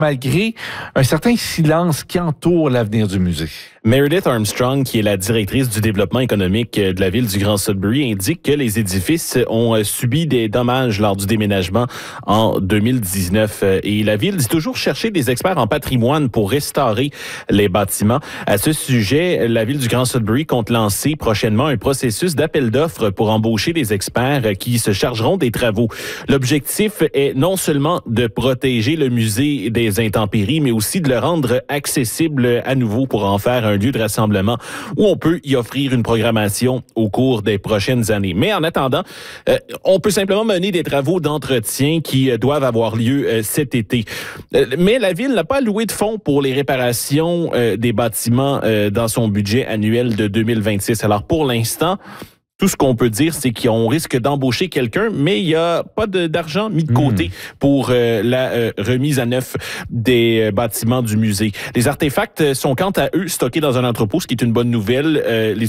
malgré un certain silence qui entoure l'avenir du musée. Meredith Armstrong, qui est la directrice du développement économique de la ville du Grand Sudbury, indique que les édifices ont subi des dommages lors du déménagement en 2019. Et la ville dit toujours chercher des experts en patrimoine pour restaurer les bâtiments. À ce sujet, la ville du Grand Sudbury compte lancer prochainement un processus d'appel d'offres pour embaucher des experts qui se chargeront des travaux. L'objectif est non seulement de protéger le musée des intempéries, mais aussi de le rendre accessible à nouveau pour en faire un lieu de rassemblement où on peut y offrir une programmation au cours des prochaines années. Mais en attendant, on peut simplement mener des travaux d'entretien qui doivent avoir lieu cet été. Mais la ville n'a pas alloué de fonds pour les réparations des bâtiments dans son budget annuel de 2026. Alors pour l'instant, tout ce qu'on peut dire, c'est qu'on risque d'embaucher quelqu'un, mais il n'y a pas d'argent mis de côté pour la remise à neuf des bâtiments du musée. Les artefacts sont quant à eux stockés dans un entrepôt, ce qui est une bonne nouvelle.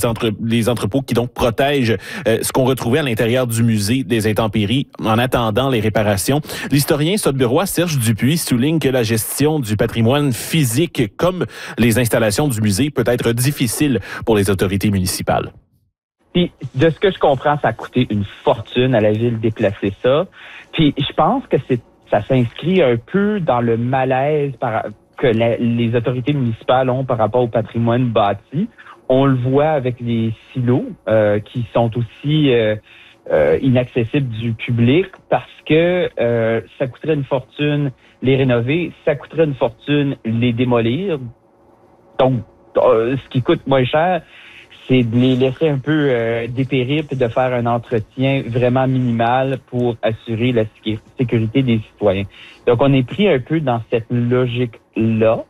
Les entrepôts qui donc protègent ce qu'on retrouvait à l'intérieur du musée des intempéries en attendant les réparations. L'historien sudburois Serge Dupuis souligne que la gestion du patrimoine physique comme les installations du musée peut être difficile pour les autorités municipales. Puis, de ce que je comprends, ça a coûté une fortune à la ville de déplacer ça. Puis, je pense que ça s'inscrit un peu dans le malaise que les autorités municipales ont par rapport au patrimoine bâti. On le voit avec les silos qui sont aussi inaccessibles du public parce que ça coûterait une fortune les rénover, ça coûterait une fortune les démolir. Donc, ce qui coûte moins cher, c'est de les laisser un peu dépérir puis de faire un entretien vraiment minimal pour assurer la sécurité des citoyens. Donc, on est pris un peu dans cette logique-là.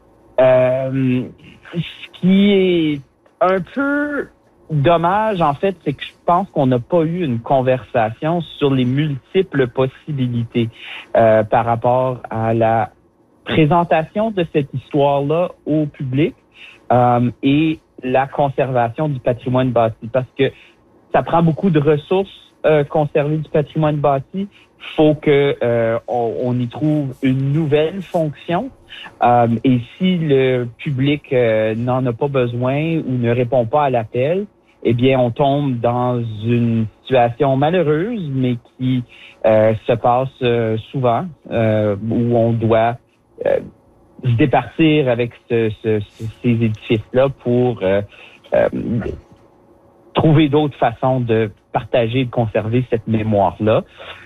Ce qui est un peu dommage, en fait, c'est que je pense qu'on n'a pas eu une conversation sur les multiples possibilités par rapport à la présentation de cette histoire-là au public et la conservation du patrimoine bâti, parce que ça prend beaucoup de ressources conserver du patrimoine bâti. Il faut que on y trouve une nouvelle fonction. Et si le public n'en a pas besoin ou ne répond pas à l'appel, eh bien, on tombe dans une situation malheureuse, mais qui se passe souvent, où on doit se départir avec ces édifices-là pour trouver d'autres façons de partager et de conserver cette mémoire-là.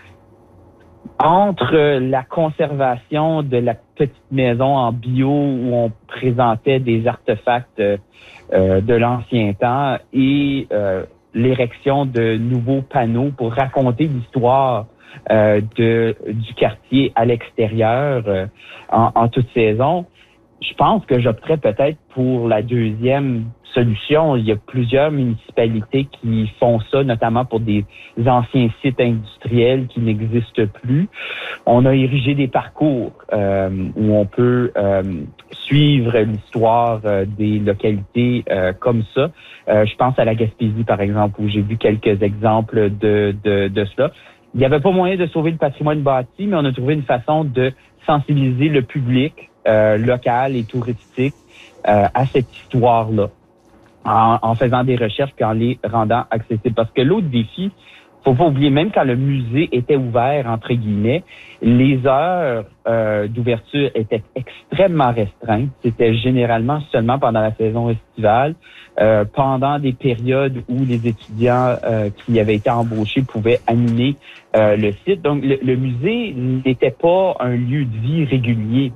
Entre la conservation de la petite maison en bio où on présentait des artefacts de l'ancien temps et l'érection de nouveaux panneaux pour raconter l'histoire du quartier à l'extérieur en toute saison, je pense que j'opterais peut-être pour la deuxième solution. Il y a plusieurs municipalités qui font ça, notamment pour des anciens sites industriels qui n'existent plus. On a érigé des parcours où on peut suivre l'histoire des localités comme ça. Je pense à la Gaspésie, par exemple, où j'ai vu quelques exemples de cela. Il n'y avait pas moyen de sauver le patrimoine bâti, mais on a trouvé une façon de sensibiliser le public local et touristique à cette histoire-là, en faisant des recherches et en les rendant accessibles. Parce que l'autre défi, faut pas oublier, même quand le musée était ouvert, entre guillemets, les heures d'ouverture étaient extrêmement restreintes. C'était généralement seulement pendant la saison estivale, pendant des périodes où les étudiants qui avaient été embauchés pouvaient animer le site. Donc, le musée n'était pas un lieu de vie régulier.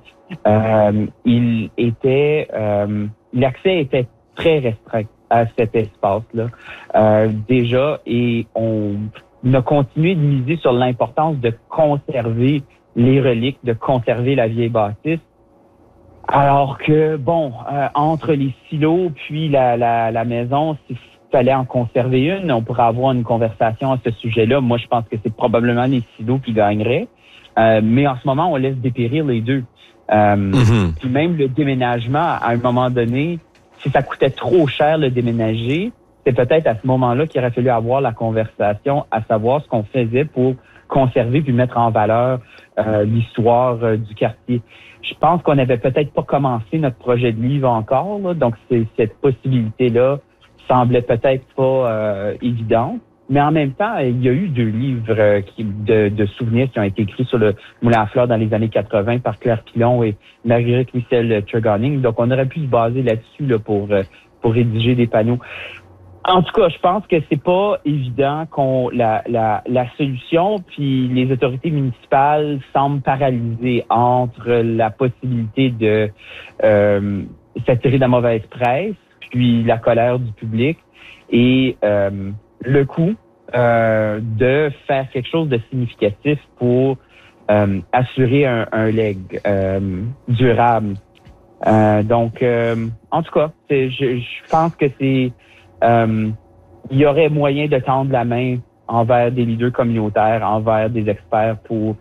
L'accès était très restreint à cet espace-là déjà, et on a continué de miser sur l'importance de conserver les reliques, de conserver la vieille bâtisse, alors que, entre les silos puis la maison, s'il fallait en conserver une, on pourrait avoir une conversation à ce sujet-là. Moi, je pense que c'est probablement les silos qui gagneraient, mais en ce moment, on laisse dépérir les deux. Puis même le déménagement, à un moment donné, si ça coûtait trop cher le déménager, c'est peut-être à ce moment-là qu'il aurait fallu avoir la conversation, à savoir ce qu'on faisait pour conserver puis mettre en valeur l'histoire du quartier. Je pense qu'on n'avait peut-être pas commencé notre projet de livre encore, là, donc cette possibilité-là semblait peut-être pas évidente. Mais en même temps, il y a eu 2 livres de souvenirs qui ont été écrits sur le Moulin à Fleurs dans les années 80 par Claire Pilon et Marguerite Wissel-Turgoning. Donc, on aurait pu se baser là-dessus là, pour rédiger des panneaux. En tout cas, je pense que c'est pas évident qu'on la solution, puis les autorités municipales semblent paralysées entre la possibilité de s'attirer de la mauvaise presse, puis la colère du public et le coût de faire quelque chose de significatif pour assurer un leg durable. Donc, en tout cas, je pense que c'est il y aurait moyen de tendre la main envers des leaders communautaires, envers des experts pour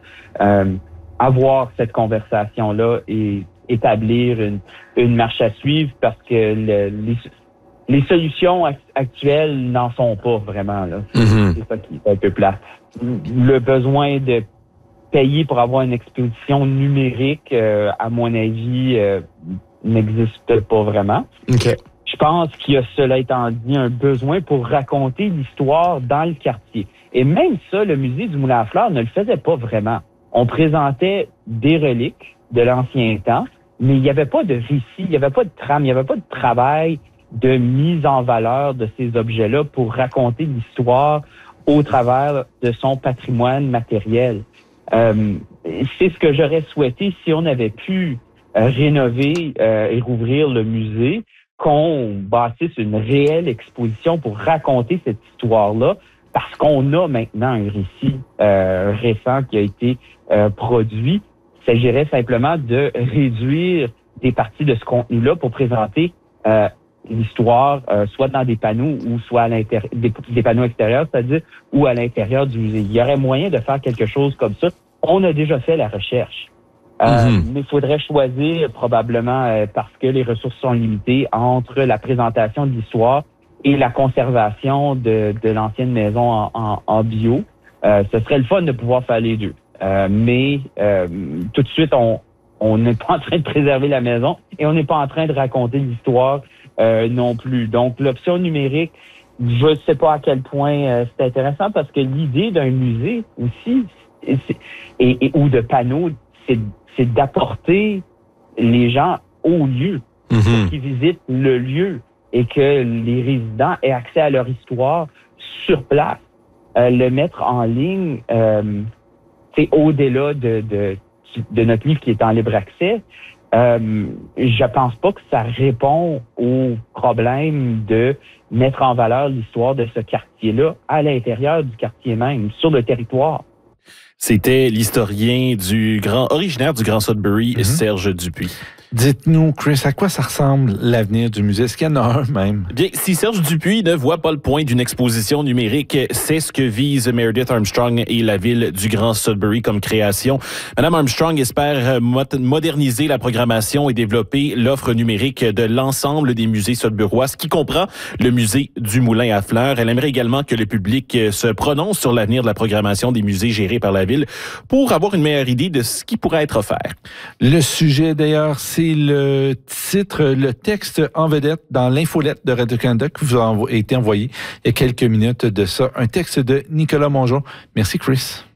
avoir cette conversation-là et établir une marche à suivre parce que les solutions actuelles n'en sont pas vraiment. Là. C'est ça qui est un peu plat. Le besoin de payer pour avoir une exposition numérique, à mon avis, n'existe pas vraiment. OK. Je pense qu'il y a, cela étant dit, un besoin pour raconter l'histoire dans le quartier. Et même ça, le musée du Moulin à Fleurs ne le faisait pas vraiment. On présentait des reliques de l'ancien temps, mais il n'y avait pas de récit, il n'y avait pas de trame, il n'y avait pas de travail de mise en valeur de ces objets-là pour raconter l'histoire au travers de son patrimoine matériel. C'est ce que j'aurais souhaité si on avait pu rénover et rouvrir le musée, qu'on bâtisse une réelle exposition pour raconter cette histoire-là, parce qu'on a maintenant un récit récent qui a été produit. Il s'agirait simplement de réduire des parties de ce contenu-là pour présenter l'histoire, soit dans des panneaux ou soit à l'intérieur des panneaux extérieurs, c'est-à-dire ou à l'intérieur du musée. Il y aurait moyen de faire quelque chose comme ça. On a déjà fait la recherche. Mais il faudrait choisir probablement, parce que les ressources sont limitées, entre la présentation de l'histoire et la conservation de l'ancienne maison en bio. Ce serait le fun de pouvoir faire les deux. Mais tout de suite, on n'est pas en train de préserver la maison et on n'est pas en train de raconter l'histoire non plus. Donc, l'option numérique, je ne sais pas à quel point c'est intéressant parce que l'idée d'un musée aussi, ou de panneaux, c'est d'apporter les gens au lieu, pour qu'ils visitent le lieu et que les résidents aient accès à leur histoire sur place. Le mettre en ligne, c'est au-delà de notre livre qui est en libre accès. Je pense pas que ça répond au problème de mettre en valeur l'histoire de ce quartier-là à l'intérieur du quartier même, sur le territoire. C'était l'historien originaire du Grand Sudbury, Serge Dupuis. Dites-nous, Chris, à quoi ça ressemble l'avenir du musée? Est-ce qu'il y en a un même? Bien, si Serge Dupuis ne voit pas le point d'une exposition numérique, c'est ce que vise Meredith Armstrong et la ville du Grand Sudbury comme création. Madame Armstrong espère moderniser la programmation et développer l'offre numérique de l'ensemble des musées sudburois, ce qui comprend le musée du Moulin à Fleurs. Elle aimerait également que le public se prononce sur l'avenir de la programmation des musées gérés par la ville pour avoir une meilleure idée de ce qui pourrait être offert. Le sujet, d'ailleurs, c'est le titre, le texte en vedette dans l'infolette de Radio-Canada qui vous a été envoyé il y a quelques minutes de ça. Un texte de Nicolas Mongeon. Merci, Chris.